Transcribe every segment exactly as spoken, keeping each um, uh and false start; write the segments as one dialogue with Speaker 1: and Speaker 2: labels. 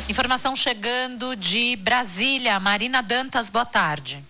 Speaker 1: Informação chegando de Brasília. Marina Dantas, boa tarde.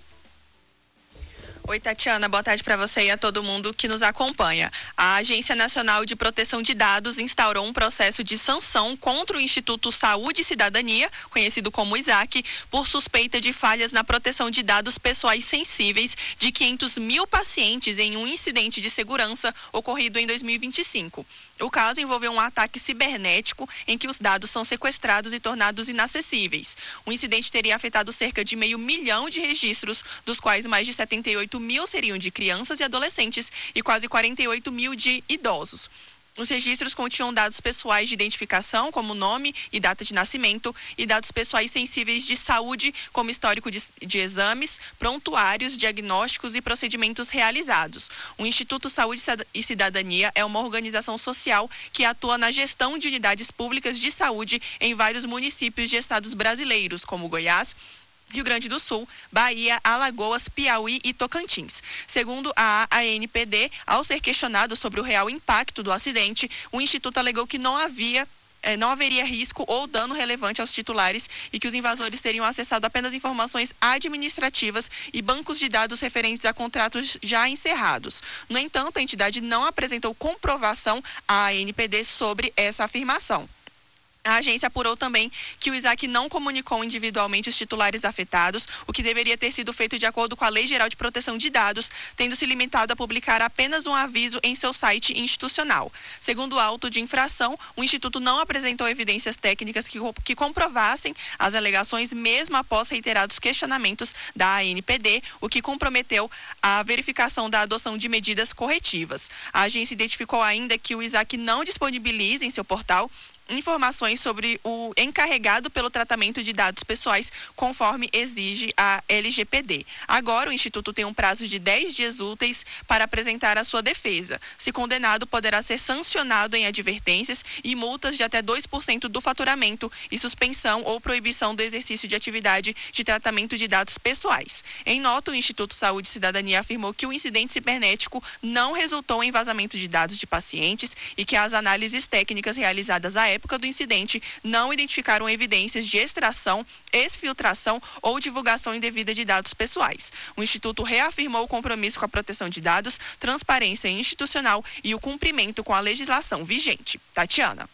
Speaker 2: Oi, Tatiana, boa tarde para você e a todo mundo que nos acompanha. A Agência Nacional de Proteção de Dados instaurou um processo de sanção contra o Instituto Saúde e Cidadania, conhecido como ISAC, por suspeita de falhas na proteção de dados pessoais sensíveis de quinhentos mil pacientes em um incidente de segurança ocorrido em dois mil e vinte e cinco. O caso envolveu um ataque cibernético em que os dados são sequestrados e tornados inacessíveis. O incidente teria afetado cerca de meio milhão de registros, dos quais mais de setenta e oito mil seriam de crianças e adolescentes e quase quarenta e oito mil de idosos. Os registros continham dados pessoais de identificação, como nome e data de nascimento, e dados pessoais sensíveis de saúde, como histórico de, de exames, prontuários, diagnósticos e procedimentos realizados. O Instituto Saúde e Cidadania é uma organização social que atua na gestão de unidades públicas de saúde em vários municípios de estados brasileiros, como Goiás, Rio Grande do Sul, Bahia, Alagoas, Piauí e Tocantins. Segundo a A N P D, ao ser questionado sobre o real impacto do acidente, o Instituto alegou que não havia eh, não haveria risco ou dano relevante aos titulares e que os invasores teriam acessado apenas informações administrativas e bancos de dados referentes a contratos já encerrados. No entanto, a entidade não apresentou comprovação à A N P D sobre essa afirmação. A agência apurou também que o ISAC não comunicou individualmente os titulares afetados, o que deveria ter sido feito de acordo com a Lei Geral de Proteção de Dados, tendo se limitado a publicar apenas um aviso em seu site institucional. Segundo o auto de infração, o Instituto não apresentou evidências técnicas que, que comprovassem as alegações, mesmo após reiterados questionamentos da A N P D, o que comprometeu a verificação da adoção de medidas corretivas. A agência identificou ainda que o ISAC não disponibiliza em seu portal informações sobre o encarregado pelo tratamento de dados pessoais, conforme exige a L G P D. Agora, o Instituto tem um prazo de dez dias úteis para apresentar a sua defesa. Se condenado, poderá ser sancionado em advertências e multas de até dois por cento do faturamento e suspensão ou proibição do exercício de atividade de tratamento de dados pessoais. Em nota, o Instituto Saúde e Cidadania afirmou que o incidente cibernético não resultou em vazamento de dados de pacientes e que as análises técnicas realizadas à época época do incidente não identificaram evidências de extração, exfiltração ou divulgação indevida de dados pessoais. O Instituto reafirmou o compromisso com a proteção de dados, transparência institucional e o cumprimento com a legislação vigente. Tatiana.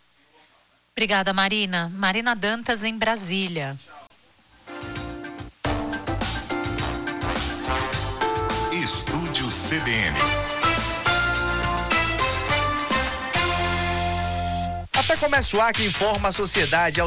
Speaker 1: Obrigada, Marina. Marina Dantas, em Brasília.
Speaker 3: Estúdio C B N.
Speaker 4: Até Comércio A, que informa a sociedade.